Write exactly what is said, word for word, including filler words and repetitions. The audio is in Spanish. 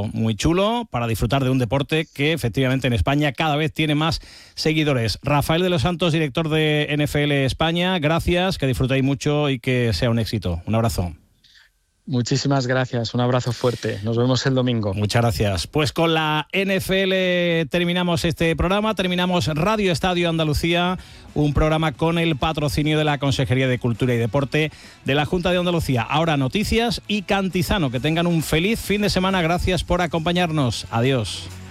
evento muy chulo para disfrutar de un deporte que efectivamente en España cada vez tiene más seguidores. Rafael de los Santos, director de N F L España, gracias, que disfrutéis mucho y que sea un éxito. Un abrazo. Muchísimas gracias, un abrazo fuerte. Nos vemos el domingo. Muchas gracias. Pues con la N F L terminamos este programa, terminamos Radio Estadio Andalucía, un programa con el patrocinio de la Consejería de Cultura y Deporte de la Junta de Andalucía. Ahora noticias y Cantizano. Que tengan un feliz fin de semana. Gracias por acompañarnos. Adiós.